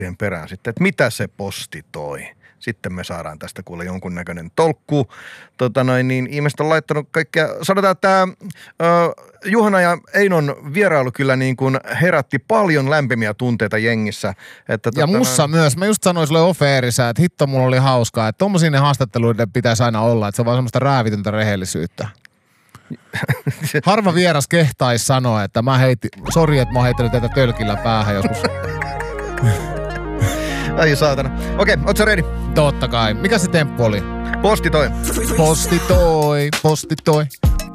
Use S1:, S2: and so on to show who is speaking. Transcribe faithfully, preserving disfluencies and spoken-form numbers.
S1: perään sitten, että mitä se posti toi. Sitten me saadaan tästä kuule jonkunnäköinen tolkku. Tota noin, niin ihmiset on laittanut kaikkea. Sanotaan, että tämä Juhana ja Einon vierailu kyllä niin kuin herätti paljon lämpimiä tunteita jengissä. Että,
S2: ja tota, mussa noin... myös. Mä just sanoin sulle off-airissä, että hitto mulla oli hauskaa. Että tommosia ne haastatteluiden pitäisi aina olla. Että se on vaan semmoista räävitöntä rehellisyyttä. Harva vieras kehtaisi sanoa, että mä heitin, sori, että mä oon heittänyt tätä tölkillä päähän joskus.
S1: Ai saatana. Okei, oot sä ready?
S2: Totta kai. Mikä se temppu oli?
S1: Posti toi.
S2: Posti toi, posti toi.